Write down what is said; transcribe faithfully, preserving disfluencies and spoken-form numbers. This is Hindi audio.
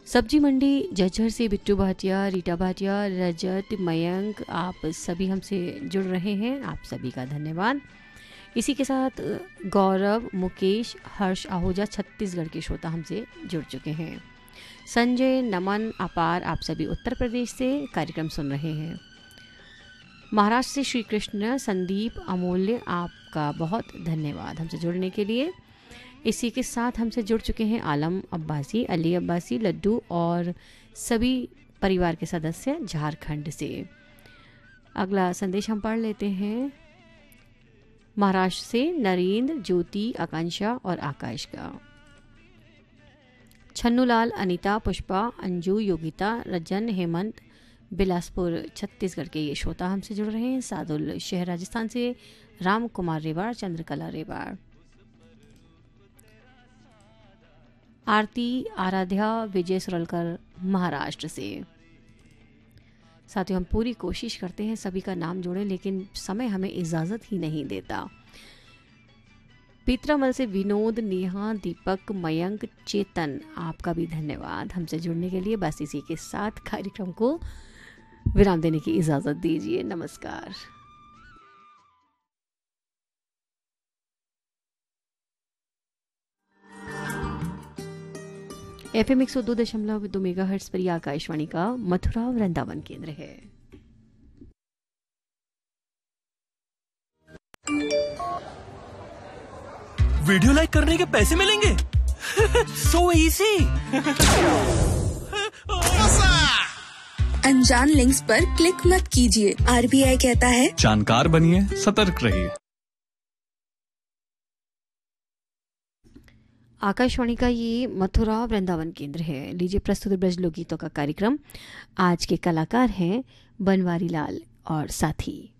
सब्जी मंडी जज्जर से बिट्टू भाटिया, रीटा भाटिया, रजत, मयंक, आप सभी हमसे जुड़ रहे हैं, आप सभी का धन्यवाद। इसी के साथ गौरव, मुकेश, हर्ष आहूजा छत्तीसगढ़ के श्रोता हमसे जुड़ चुके हैं। संजय, नमन, अपार, आप सभी उत्तर प्रदेश से कार्यक्रम सुन रहे हैं। महाराष्ट्र से श्री कृष्ण, संदीप, अमूल्य, आपका बहुत धन्यवाद हमसे जुड़ने के लिए। इसी के साथ हमसे जुड़ चुके हैं आलम अब्बासी, अली अब्बासी, लड्डू और सभी परिवार के सदस्य झारखंड से। अगला संदेश हम पढ़ लेते हैं महाराष्ट्र से नरेंद्र, ज्योति, आकांक्षा और आकाश का। छन्नूलाल, अनीता, पुष्पा, अंजू, योगिता, रजन, हेमंत, बिलासपुर छत्तीसगढ़ के ये श्रोता हमसे जुड़ रहे हैं। सादुल शहर राजस्थान से राम कुमार रेवाड़, चंद्रकला रेवाड़। आरती, आराध्या, विजय सुरलकर महाराष्ट्र से। साथियों, हम पूरी कोशिश करते हैं सभी का नाम जोड़ें, लेकिन समय हमें इजाज़त ही नहीं देता। पीतरामल से विनोद, नेहा, दीपक, मयंक, चेतन, आपका भी धन्यवाद हमसे जुड़ने के लिए। बस इसी के साथ कार्यक्रम को विराम देने की इजाज़त दीजिए। नमस्कार। एफ एम एक सौ दो दशमलव दो मेगा हर्ट्स पर आकाशवाणी का मथुरा वृंदावन केंद्र है। वीडियो लाइक करने के पैसे मिलेंगे? So easy. अनजान लिंक्स पर क्लिक मत कीजिए। आर बी आई कहता है जानकार बनिए, सतर्क रहिए। आकाशवाणी का ये मथुरा वृंदावन केंद्र है। लीजिए प्रस्तुत ब्रज लोकगीतों का कार्यक्रम। आज के कलाकार हैं बनवारी लाल और साथी।